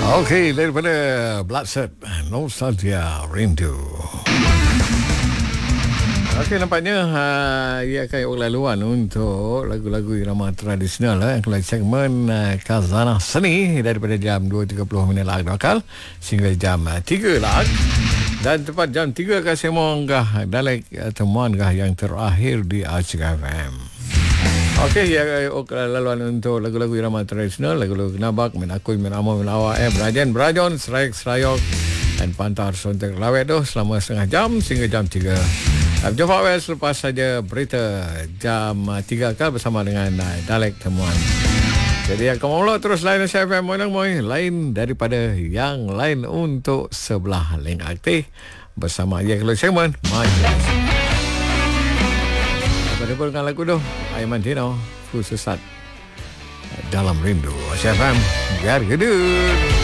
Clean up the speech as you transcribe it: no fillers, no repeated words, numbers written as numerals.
Okey, daripada Bloodset, Nostalgia Rindu. Okey, nampaknya ia akan laluan untuk lagu-lagu irama tradisional kalau segmen Khazanah Seni daripada jam 2.30 lag lokal sehingga jam 3 lag. Dan tepat jam 3 akan saya mengunggah dalek temuankah yang terakhir di Acik FM. Okey, ya, laluan untuk lagu-lagu irama tradisional, lagu-lagu Nabak, Menakui, Menamau, Menawak, Berajan, Berajon, Seraik, Serayok dan Pantar Sontek Lawet tu selama setengah jam sehingga jam 3. Jumpa awal selepas saja berita jam 3 bersama dengan Dalek Temuan. Jadi kamu mula terus lain SFM lain daripada yang lain untuk sebelah link aktif bersama dia kalau segmen Majlis. Pada dengan lagu tu Aiman Tino, Ku Sesat Dalam Rindu. SFM Biar Gedut.